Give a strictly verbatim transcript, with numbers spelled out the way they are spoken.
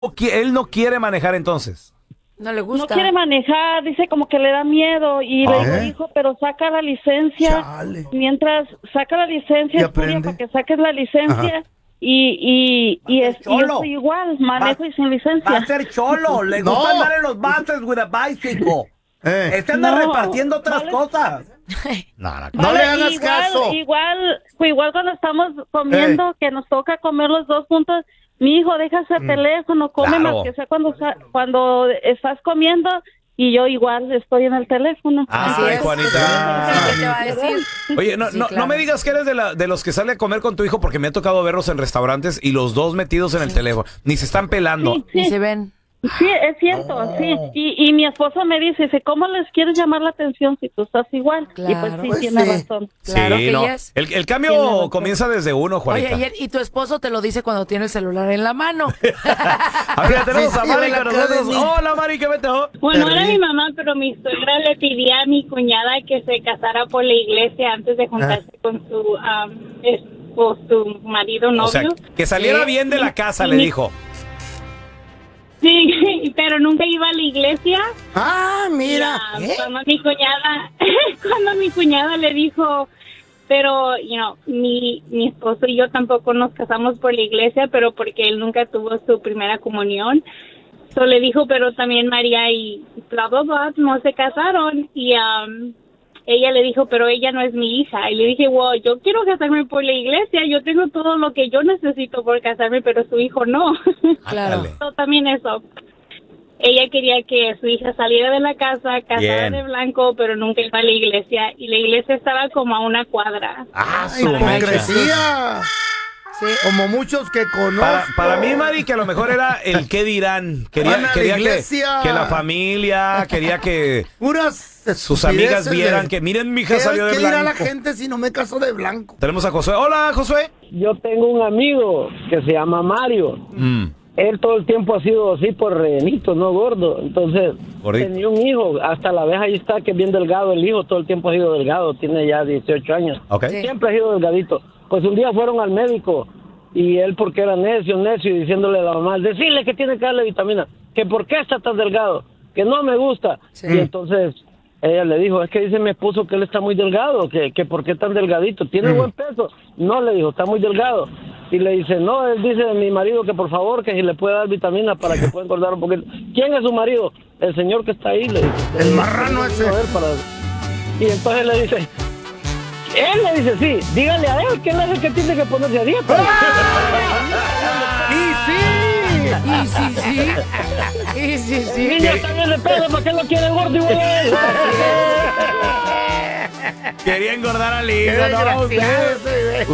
Él no quiere manejar entonces. No le gusta. No quiere manejar, dice como que le da miedo. Y le digo, ¿Eh? hijo, pero saca la licencia. Chale. Mientras saca la licencia, ¿Y estudia aprende? para que saques la licencia. Ajá. Y, y, y, es, y yo cholo. soy igual, manejo Va- y sin licencia. Va a ser cholo, le No. gusta andar en los buses with a bicycle. Eh. Este anda No, repartiendo otras vale. cosas. No, no, No le hagas igual, caso. Igual, pues igual cuando estamos comiendo, que nos toca comer los dos juntos, mi hijo, deja ese teléfono, come Claro. más que sea cuando, sa- cuando estás comiendo, y yo igual estoy en el teléfono. Así Ay, es. Juanita. ¿Qué te va a decir? Oye, no, Sí, no, claro. no me digas que eres de, la, de los que sale a comer con tu hijo porque me ha tocado verlos en restaurantes y los dos metidos en el teléfono. Ni se están pelando. Sí, Ni sí. se ven. Sí, es cierto, sí. Y, y mi esposo me dice, dice, ¿cómo les quieres llamar la atención si tú estás igual? Y pues Claro. sí, Pues tiene sí. razón. Claro Sí, que no. yes. El, el Tiene cambio razón. comienza desde uno, Juanita. Oye, y, y tu esposo te lo dice cuando tiene el celular en la mano. A ver, ya tenemos a Sí, Mari sí, con la nosotros. academia. Hola, Mari, ¿qué metió? Bueno, no era Perdí. mi mamá, pero mi suegra le pedía a mi cuñada que se casara por la iglesia antes de juntarse con su um, es- o su marido novio. O sea, que saliera Sí. bien de la casa, le Sí. dijo. Sí, pero nunca iba a la iglesia. Ah, mira. Ya, ¿Eh? Cuando mi cuñada, cuando mi cuñada le dijo, pero, you know, mi, mi esposo y yo tampoco nos casamos por la iglesia, pero porque él nunca tuvo su primera comunión. So le dijo, pero también María y bla, bla, bla, no se casaron. Y um, ella le dijo, pero ella no es mi hija. Y le dije, wow, yo quiero casarme por la iglesia. Yo tengo todo lo que yo necesito por casarme, pero su hijo no. Claro. Ándale. So, también eso. Ella quería que su hija saliera de la casa, casada Bien. de blanco, pero nunca iba a la iglesia. Y la iglesia estaba como a una cuadra. Ah, Ay, su mecha. hipocresía. Sí. Como muchos que conozco. Para, para mí, Mari, que a lo mejor era el qué dirán. Quería, Van a la quería que, iglesia. que la familia, quería que Puras sus amigas estupideces vieran de- que miren, mi hija ¿Qué, salió de ¿Qué dirá la blanco. gente si no me caso de blanco? Tenemos a Josué. Hola, Josué. Yo tengo un amigo que se llama Mario. Mm. Él todo el tiempo ha sido así por rellenito, no gordo. Entonces, Gordito. tenía un hijo. Hasta la vez ahí está, que es bien delgado el hijo. Todo el tiempo ha sido delgado. Tiene ya dieciocho años. Ok. Sí. Siempre ha sido delgadito. Pues un día fueron al médico. Y él, porque era necio, necio, y diciéndole a la mamá, decirle que tiene que darle vitamina. Que por qué está tan delgado. Que no me gusta. Sí. Y entonces ella le dijo, es que dice mi esposo que él está muy delgado. Que, que por qué tan delgadito. Tiene buen peso. No, le dijo, está muy delgado. Y le dice, no, él dice a mi marido que por favor, que si le puede dar vitamina para que pueda engordar un poquito. ¿Quién es su marido? El señor que está ahí, le dice. El marrano ese. A ver, para... Y entonces le dice, él le dice, sí, dígale a él que él es el que tiene que ponerse a dieta. ¡Y sí! Y sí, sí. Y sí, sí. Niño también de pedo, ¿para qué lo quiere gordo igual a él? Quería engordar al hijo. ¡Qué no, desgraciado ese, güey!